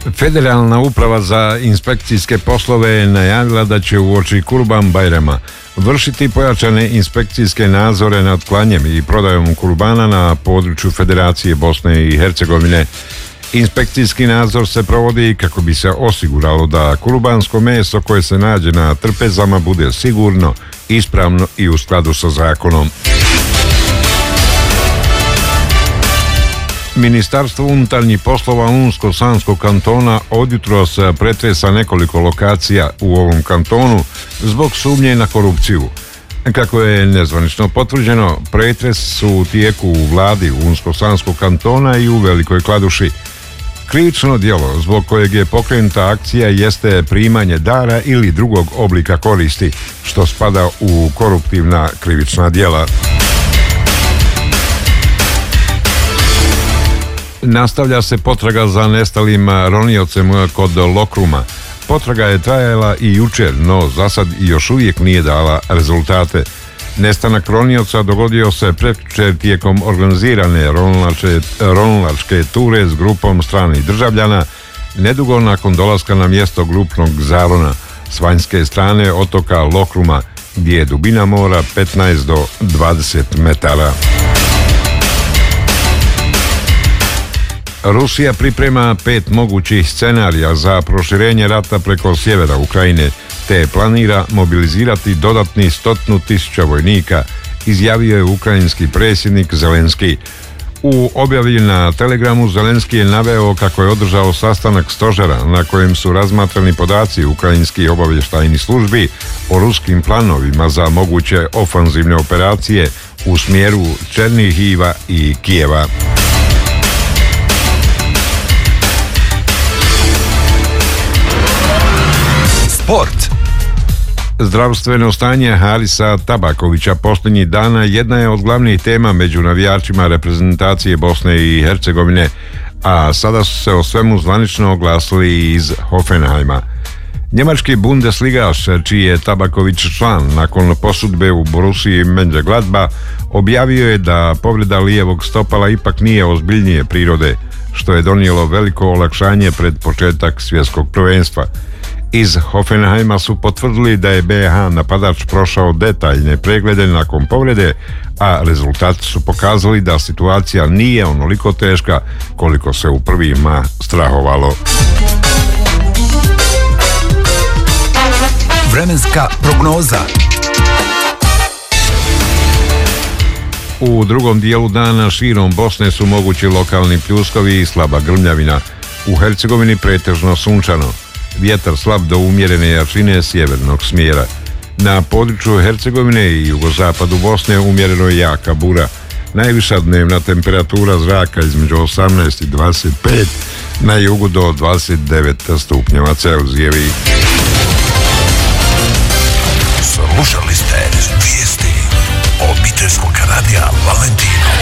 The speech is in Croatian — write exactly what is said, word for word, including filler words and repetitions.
Federalna uprava za inspekcijske poslove je najavila da će uoči Kurban Bajrama vršiti pojačane inspekcijske nadzore nad klanjem i prodajom kurbana na području Federacije Bosne i Hercegovine. Inspekcijski nadzor se provodi kako bi se osiguralo da kurbansko meso koje se nađe na trpezama bude sigurno, ispravno i u skladu sa zakonom. Ministarstvo unutarnjih poslova Unsko-Sanskog kantona odjutros pretresa nekoliko lokacija u ovom kantonu zbog sumnje na korupciju. Kako je nezvanično potvrđeno, pretres su u tijeku u vladi Unsko-Sanskog kantona i u Velikoj Kladuši. Krivično djelo zbog kojeg je pokrenuta akcija jeste primanje dara ili drugog oblika koristi, što spada u koruptivna krivična djela. Nastavlja se potraga za nestalim roniocem kod Lokruma. Potraga je trajala i jučer, no za sad još uvijek nije dala rezultate. Nestanak ronioca dogodio se prekjučer tijekom organizirane ronilačke ture s grupom stranih državljana, nedugo nakon dolaska na mjesto grupnog zarona s vanjske strane otoka Lokruma, gdje je dubina mora petnaest do dvadeset metara. Rusija priprema pet mogućih scenarija za proširenje rata preko sjevera Ukrajine, te planira mobilizirati dodatni stotinu tisuća vojnika, izjavio je ukrajinski predsjednik Zelenski. U objavi na Telegramu Zelenski je naveo kako je održao sastanak stožera na kojem su razmatrani podaci ukrajinskih obavještajnih službi o ruskim planovima za moguće ofanzivne operacije u smjeru Černihiva i Kijeva. Sport. Zdravstveno stanje Harisa Tabakovića posljednjih dana jedna je od glavnih tema među navijačima reprezentacije Bosne i Hercegovine, a sada su se o svemu zvanično oglasili iz Hoffenheima. Njemački Bundesligaš, čiji je Tabaković član, nakon posudbe u Borussiji Mönchengladbach objavio je da povreda lijevog stopala ipak nije ozbiljnije prirode, što je donijelo veliko olakšanje pred početak svjetskog prvenstva. Iz Hoffenheima su potvrdili da je B H napadač prošao detaljne preglede nakon povrede, a rezultati su pokazali da situacija nije onoliko teška koliko se u prvima strahovalo. Vremenska prognoza. U drugom dijelu dana širom Bosne su mogući lokalni pljuskovi i slaba grmljavina. U Hercegovini pretežno sunčano. Vjetar slab do umjerene jačine sjevernog smjera. Na području Hercegovine i jugozapadu Bosne umjereno je jaka bura. Najviša dnevna temperatura zraka između osamnaest i dvadeset pet, na jugu do dvadeset devet stupnjeva Celzijevih.